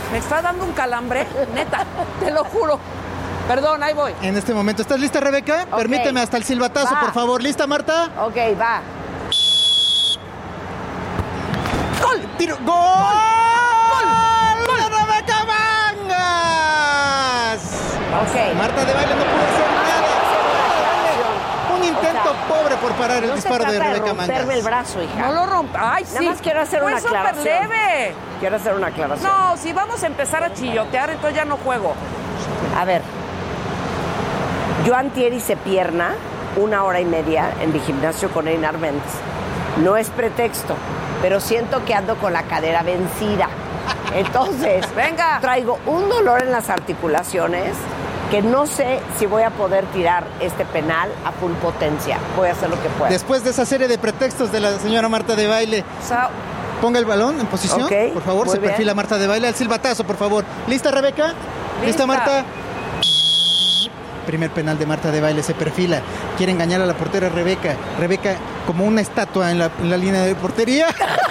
Me está dando un calambre, neta, te lo juro. Perdón, ahí voy. En este momento, ¿estás lista, Rebeca? Ok. Permíteme hasta el silbatazo, por favor. ¿Lista, Marta? Ok, va. ¡Gol! ¡Tiro! ¡Gol! ¡Gol! ¡De Rebeca Mangas! Ok. Marta de Baile no pudo hacer nada. Un intento pobre por parar el disparo de Rebeca Mangas. Romperme el brazo, hija. No lo rompa. Ay, sí. Nada más quiero hacer una aclaración. Fue súper leve. Quiero hacer una aclaración. No, si vamos a empezar a chillotear, entonces ya no juego. A ver. Yo antier hice pierna 1 hora y media en mi gimnasio con Einar Méndez. No es pretexto, pero siento que ando con la cadera vencida. Entonces, venga, traigo un dolor en las articulaciones que no sé si voy a poder tirar este penal a full potencia. Voy a hacer lo que pueda. Después de esa serie de pretextos de la señora Marta de Baile, o sea, ponga el balón en posición, Ok, por favor. muy Se bien. perfila Marta de Baile. Al silbatazo, por favor. ¿Lista, Rebeca? ¿Lista, Marta? Primer penal de Marta de Baile, se perfila. Quiere engañar a la portera Rebeca. Rebeca como una estatua en la línea de portería.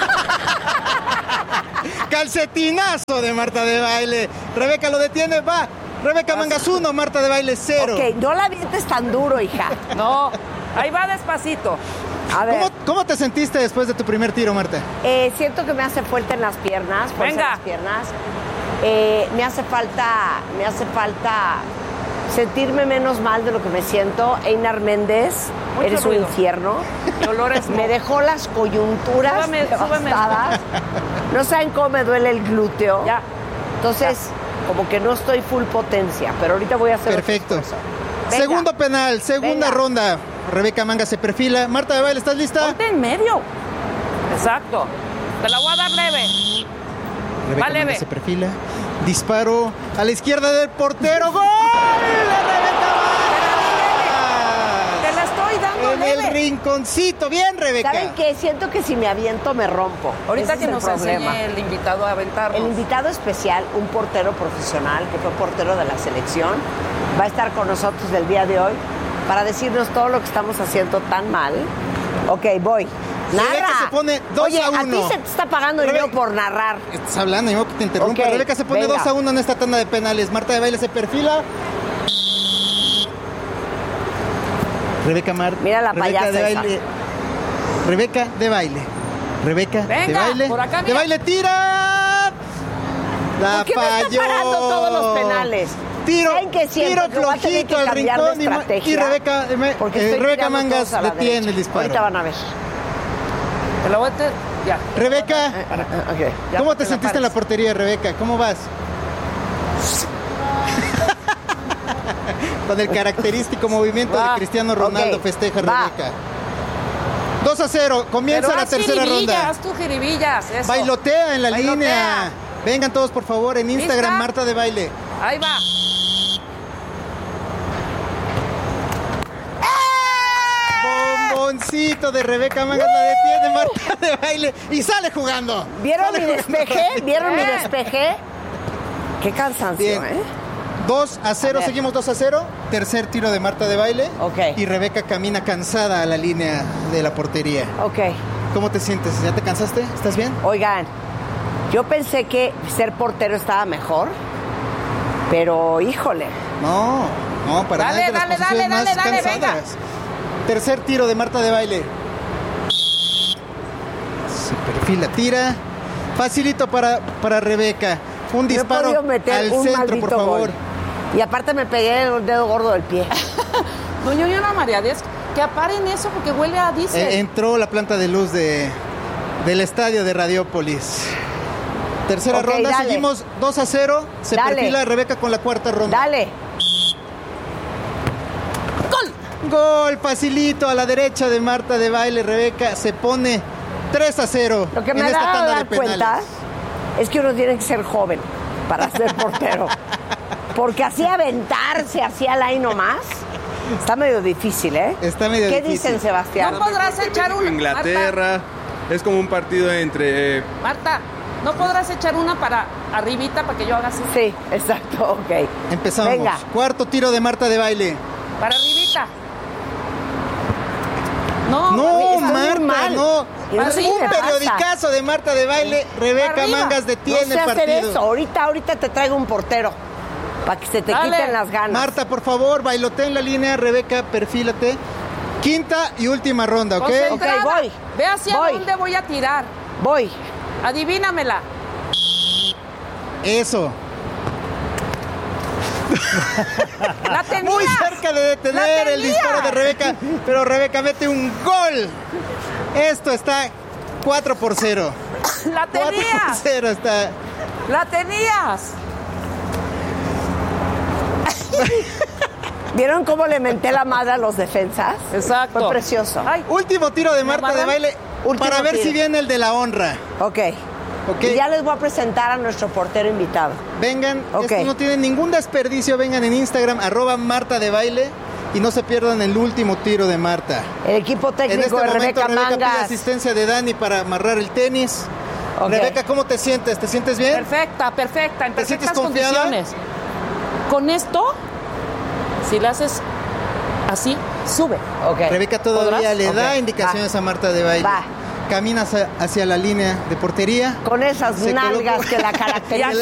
Calcetinazo de Marta de Baile. Rebeca lo detiene, va. Rebeca Mangas 1, Marta de Baile 0. Ok, no la avientes tan duro, hija. no, ahí va despacito. A ver, ¿Cómo te sentiste después de tu primer tiro, Marta? siento que me hace fuerte en las piernas. fuerza Venga. en las piernas. Me hace falta sentirme menos mal de lo que me siento. Einar Méndez, Mucho eres ruido. un infierno. Y olores Me dejó las coyunturas Súbeme. devastadas. No saben cómo me duele el glúteo. Ya. Entonces, como que no estoy full potencia, pero ahorita voy a hacer Perfecto. otro esfuerzo. Venga. Segundo penal, segunda Venga. ronda. Rebeca Mangas se perfila. Marta de Baile, ¿estás lista? Ponte en medio. Exacto. Te la voy a dar leve. Rebeca Va leve. Mangas se perfila. Disparo a la izquierda del portero. ¡Gol! ¡De Rebeca Te la estoy dando Mangas! En el leve. rinconcito. Bien, Rebeca. ¿Saben qué? Siento que si me aviento me rompo. Ahorita Ese que es el nos problema. enseñe el invitado a aventarnos. El invitado especial, un portero profesional que fue portero de la selección, va a estar con nosotros el día de hoy para decirnos todo lo que estamos haciendo tan mal. Ok, voy. Rebeca Narra. se pone 2 Oye, a 1. a ti se te está pagando dinero Rebe- por narrar. Estás hablando, yo que te interrumpa. Ok, Rebeca se pone venga. 2 a 1 en esta tanda de penales. Marta de Baile se perfila. Mira la Rebeca payasa de esa. Baile. Rebeca de Baile. Rebeca de Venga, Baile. por acá, de mira. Baile tira. La ¿Por qué me falló. está parando todos los penales? Tiro, ¿Saben qué siento? tiro Que voy a tener flojito que al cambiar de rincón estrategia, y Rebeca, porque estoy Rebeca tirando Mangas todos a la detiene derecha. el disparo. Ahorita van a ver. Te la voy a tener. Ya. Rebeca, Ok. Ya, ¿cómo te te la sentiste en la pares. portería, Rebeca? ¿Cómo vas? Con el característico movimiento de Va. Cristiano Ronaldo Ok. festeja Va. Rebeca. 2 a 0, comienza Pero la haz tercera jiribillas, ronda. haz tú jiribillas, eso. Bailotea en la Bailotea. línea. Vengan todos, por favor, en Instagram, ¿Lista? Marta de Baile. Ahí va. Bomboncito de Rebeca Mangas la detiene Marta de Baile y sale jugando. ¿Vieron Sale mi jugando. despeje? ¿Vieron mi despeje? Qué cansancio, Bien. ¿eh? 2 a 0, A ver. seguimos 2 a 0. Tercer tiro de Marta de Baile. Ok. Y Rebeca camina cansada a la línea de la portería. Ok. ¿Cómo te sientes? ¿Ya te cansaste? ¿Estás bien? Oigan, yo pensé que ser portero estaba mejor, pero híjole. No, para Dale, nada es de las dale, posiciones dale, más dale, dale, cansadas. venga. Tercer tiro de Marta de Baile. Se perfila, tira. Facilito para Rebeca. Un No he disparo podido meter al un centro, maldito por favor. gol. Y aparte me pegué el dedo gordo del pie. Doña Ana María Díaz, que aparen eso porque huele a diésel. Entró la planta de luz del estadio de Radiópolis. Tercera Ok, ronda, dale. seguimos 2 a 0. Se Dale. perfila Rebeca con la cuarta ronda. Dale. Gol facilito a la derecha de Marta de Baile. Rebeca se pone 3 a 0 Lo que me en ha esta dado tanda de dar penales. cuenta es que uno tiene que ser joven para ser portero. Porque así aventarse así al ahí nomás está medio difícil, ¿eh? Está medio ¿Qué difícil. dicen, Sebastián? No podrás echar una. Inglaterra. Es como un partido entre... Marta, ¿no podrás echar una para arribita para que yo haga así? Sí, exacto, ok. Empezamos. Venga. Cuarto tiro de Marta de Baile. Para arribita. No, No, estoy muy Marta, mal. no. Y no sé qué Un me pasa. periodicazo de Marta de Baile. Rebeca Arriba. Mangas No detiene sé el hacer partido. eso. Ahorita te traigo un portero. Para que se te Dale. quiten las ganas. Marta, por favor, bailotea en la línea. Rebeca, perfílate. Quinta y última ronda, ¿ok? Concentrada. Ok, voy. Ve hacia Voy. dónde voy a tirar. Voy. Adivínamela. Eso. La tenías. Muy cerca de detener La el disparo de Rebeca, pero Rebeca mete un gol. Esto está 4-0. La 4-0 tenías. está. La tenías. ¿Vieron cómo le menté la madre a los defensas? Exacto. Fue precioso. Ay, Último tiro de ¿Me Marta de amarran? Baile Último para ver tiro. si viene el de la honra. Ok. Ok. Y ya les voy a presentar a nuestro portero invitado. Vengan, Ok. esto no tiene ningún desperdicio. Vengan en Instagram, @Marta de Baile, y no se pierdan el último tiro de Marta. El equipo En técnico este de momento, Rebeca Rebeca pide Mangas. asistencia de Dani para amarrar el tenis. Ok. Rebeca, ¿cómo te sientes? ¿Te sientes bien? perfecta, en ¿Te perfectas sientes confiada? condiciones. Con esto, si le haces así, sube. Ok. Rebeca todavía ¿Podrás? le da Ok, indicaciones a Marta de Baile. Va. Camina hacia la línea de portería. Con esas Se nalgas colocó- que la caracterizan.